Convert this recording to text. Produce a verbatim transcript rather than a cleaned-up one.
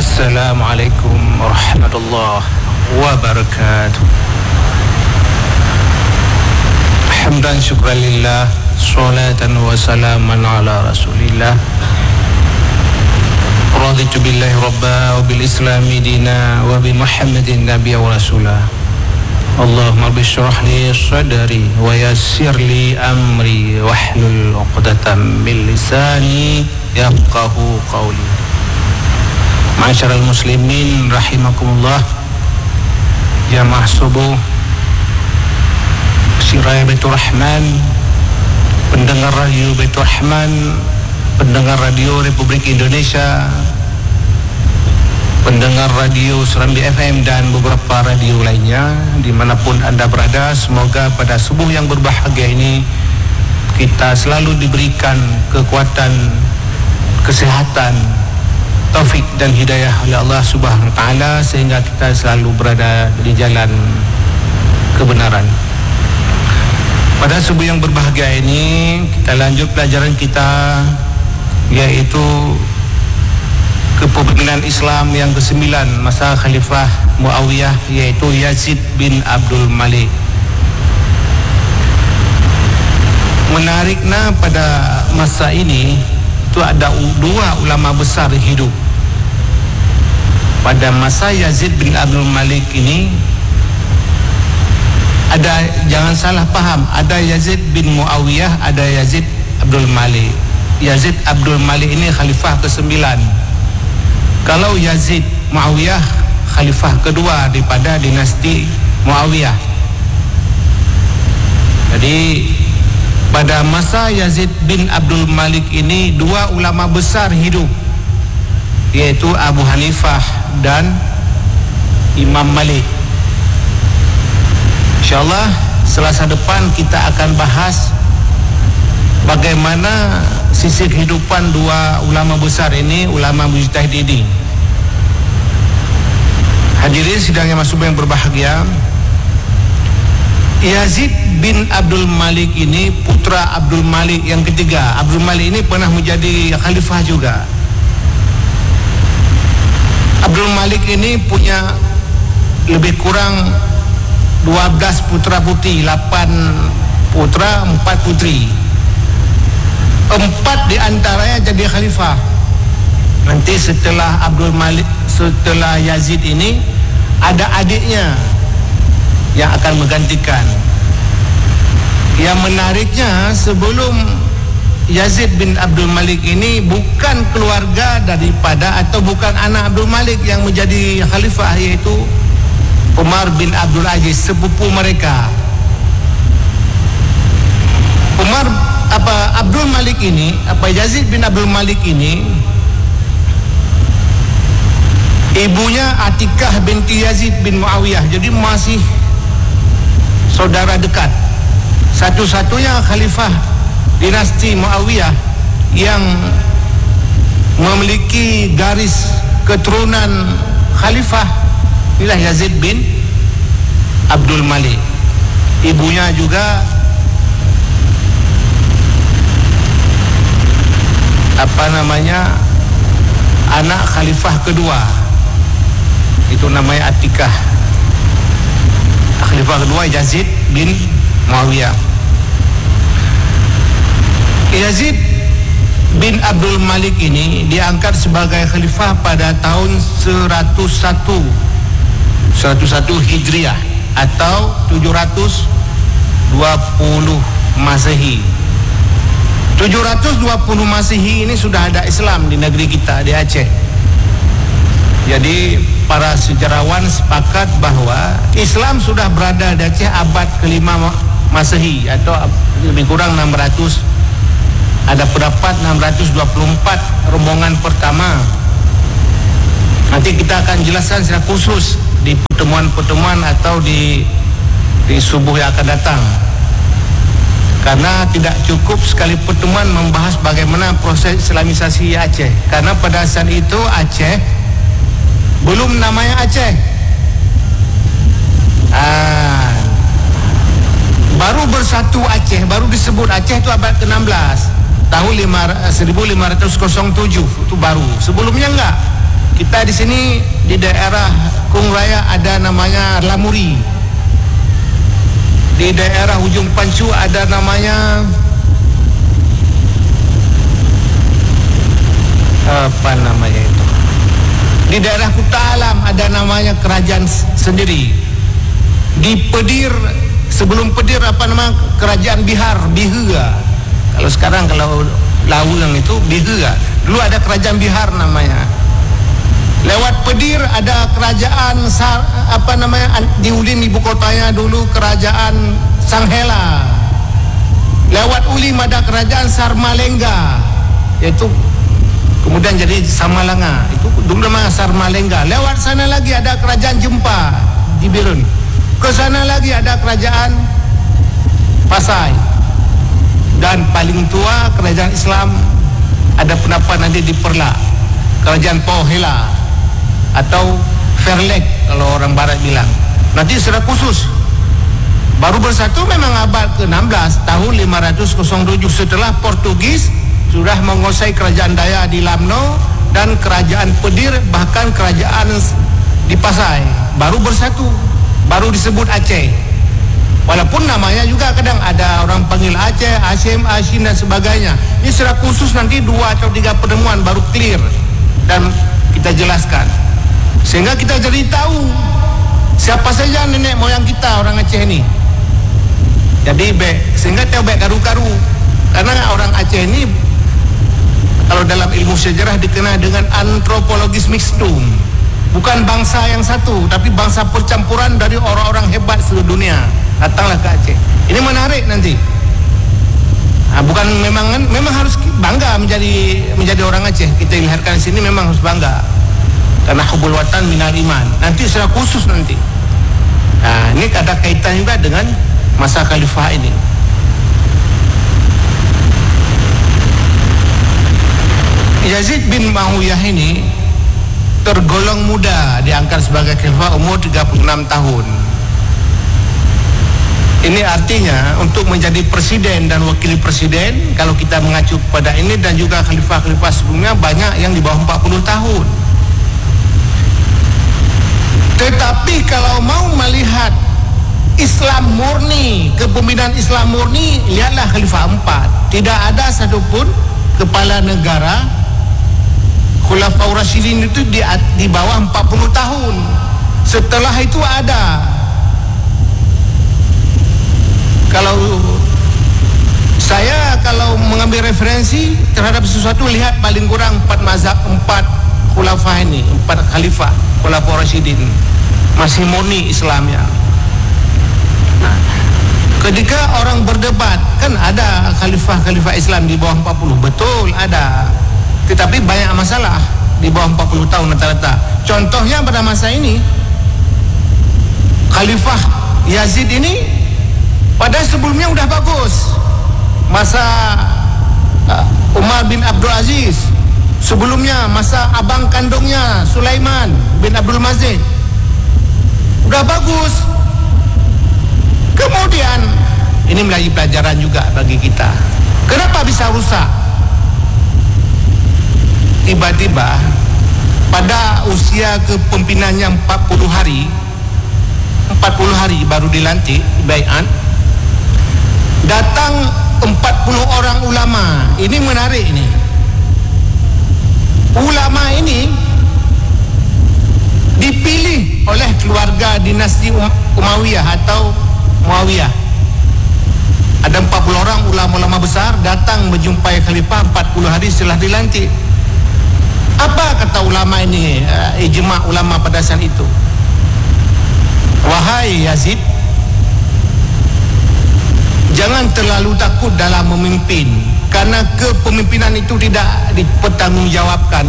Assalamualaikum warahmatullahi wabarakatuh. Hamdan syukran lillah, salatan wa salaman ala rasulillah. Raditu billahi rabba wa bil islami dina wa bi muhammadin nabiyya wa rasulah. Allahumma rabbi syrah li sadri wa yassir li amri wahlul 'uqdatam min lisani yafqahu qawli. Ma'asyiral muslimin rahimakumullah, jamaah subuh Siraya Baitur Rahman, pendengar radio Baitur Rahman, pendengar radio Republik Indonesia, pendengar radio Serambi F M dan beberapa radio lainnya dimanapun anda berada. Semoga pada subuh yang berbahagia ini kita selalu diberikan kekuatan, kesehatan, taufik dan hidayah oleh Allah Subhanahu wa taala sehingga kita selalu berada di jalan kebenaran. Pada subuh yang berbahagia ini kita lanjut pelajaran kita, yaitu kepemimpinan Islam yang kesembilan masa Khalifah Muawiyah, yaitu Yazid bin Abdul Malik. Menariknya pada masa ini itu ada dua ulama besar hidup. Pada masa Yazid bin Abdul Malik ini ada, jangan salah paham, ada Yazid bin Muawiyah, ada Yazid Abdul Malik. Yazid Abdul Malik ini khalifah kesembilan. Kalau Yazid Muawiyah khalifah kedua daripada dinasti Muawiyah. Jadi pada masa Yazid bin Abdul Malik ini dua ulama besar hidup, yaitu Abu Hanifah dan Imam Malik. InsyaAllah Selasa depan kita akan bahas bagaimana sisi kehidupan dua ulama besar ini, ulama mujtahid ini. Hadirin sidang yang masuk yang berbahagia, Yazid bin Abdul Malik ini putra Abdul Malik yang ketiga. Abdul Malik ini pernah menjadi khalifah juga. Abdul Malik ini punya lebih kurang dua belas putra putri, lapan putra, empat putri. Empat di antaranya jadi khalifah. Nanti setelah Abdul Malik, setelah Yazid ini ada adiknya yang akan menggantikan. Yang menariknya, sebelum Yazid bin Abdul Malik ini bukan keluarga daripada atau bukan anak Abdul Malik yang menjadi khalifah, yaitu Umar bin Abdul Aziz, sepupu mereka. Umar apa Abdul Malik ini, apa Yazid bin Abdul Malik ini, ibunya Atikah binti Yazid bin Muawiyah, jadi masih saudara dekat. Satu-satunya khalifah dinasti Muawiyah yang memiliki garis keturunan khalifah inilah Yazid bin Abdul Malik. Ibunya juga apa namanya, anak khalifah kedua, itu namanya Atikah. Khalifah kedua Yazid bin Muawiyah. Yazid bin Abdul Malik ini diangkat sebagai khalifah pada tahun seratus satu Hijriah atau tujuh ratus dua puluh Masehi. tujuh ratus dua puluh Masehi ini sudah ada Islam di negeri kita, di Aceh. Jadi para sejarawan sepakat bahwa Islam sudah berada di Aceh abad kelima Masehi atau lebih kurang enam ratus. Ada pendapat enam ratus dua puluh empat rombongan pertama. Nanti kita akan jelaskan secara khusus di pertemuan-pertemuan atau di di subuh yang akan datang. Karena tidak cukup sekali pertemuan membahas bagaimana proses Islamisasi Aceh. Karena pada saat itu Aceh belum namanya Aceh. Ah, baru bersatu Aceh, baru disebut Aceh itu abad ke enam belas. Tahun seribu lima ratus tujuh itu baru. Sebelumnya enggak. kita di sini di daerah Kung Raya ada namanya Lamuri. Di daerah ujung Pancu ada namanya apa namanya itu. Di daerah Kuta Alam ada namanya Kerajaan sendiri. Di Pedir, sebelum Pedir apa nama Kerajaan Bihar, Bihara. Kalau sekarang kalau Lawang itu Bihara. Dulu ada Kerajaan Bihar namanya. Lewat Pedir ada kerajaan Sar, apa namanya di Ulim ibu kotanya dulu Kerajaan Sanghela. Lewat Ulim ada Kerajaan Sarmalengga, yaitu kemudian jadi Samalanga. Itu dulu namanya Sarmalengga. Lewat sana lagi ada Kerajaan Jempa di Birun. Ke sana lagi ada Kerajaan Pasai. Dan paling tua Kerajaan Islam ada pendapat nanti di Perla, Kerajaan Pauhela atau Fairlake kalau orang barat bilang. Nanti secara khusus baru bersatu memang abad ke enam belas tahun lima ratus tujuh setelah Portugis sudah menguasai Kerajaan Daya di Lamno dan Kerajaan Pedir, bahkan kerajaan di Pasai, baru bersatu, baru disebut Aceh. Walaupun namanya juga kadang ada orang panggil Aceh, Asim, Asin dan sebagainya. Ini secara khusus nanti dua atau tiga pertemuan baru clear dan kita jelaskan, sehingga kita jadi tahu siapa saja nenek moyang kita orang Aceh ini. Jadi be, sehingga tahu baik karu-karu. Karena orang Aceh ini kalau dalam ilmu sejarah dikenal dengan antropologis mixtum. Bukan bangsa yang satu, tapi bangsa percampuran dari orang-orang hebat seluruh dunia. Datanglah ke Aceh. Ini menarik nanti. Nah, bukan memang memang harus bangga menjadi menjadi orang Aceh. Kita dilahirkan di sini memang harus bangga. Karena hubul watan minal iman. Nanti secara khusus nanti. Nah, ini ada kaitan juga dengan masa khalifah ini. Yazid bin Muawiyah ini tergolong muda, diangkat sebagai khalifah umur tiga puluh enam tahun. Ini artinya untuk menjadi presiden dan wakil presiden, kalau kita mengacu pada ini dan juga khalifah-khalifah sebelumnya, banyak yang di bawah empat puluh tahun. Tetapi kalau mau melihat Islam murni, kepemimpinan Islam murni, lihatlah khalifah empat. Tidak ada satupun kepala negara Khulafaur Rasyidin itu di, di bawah empat puluh tahun. Setelah itu ada. Kalau saya kalau mengambil referensi terhadap sesuatu, lihat paling kurang empat mazhab, empat khulafah ini, empat khalifah Khulafaur Rasyidin masih murni Islamnya. Nah, ketika orang berdebat, kan ada khalifah-khalifah Islam di bawah empat puluh, betul ada. Tetapi banyak masalah di bawah empat puluh tahun rata-rata. Contohnya pada masa ini Khalifah Yazid ini pada sebelumnya udah bagus. Masa uh, Umar bin Abdul Aziz, sebelumnya masa abang kandungnya Sulaiman bin Abdul Mazid, udah bagus. Kemudian ini menjadi pelajaran juga bagi kita. Kenapa bisa rusak? Tiba-tiba pada usia kepemimpinannya empat puluh hari, empat puluh hari baru dilantik baiat, datang empat puluh orang ulama. Ini menarik ini. Ulama ini dipilih oleh keluarga dinasti Umayyah atau Muawiyah. Ada empat puluh orang ulama-ulama besar datang menjumpai khalifah empat puluh hari setelah dilantik. Apa kata ulama ini, uh, ijma' ulama pada saat itu? Wahai Yazid, jangan terlalu takut dalam memimpin, karena kepemimpinan itu tidak dipertanggungjawabkan.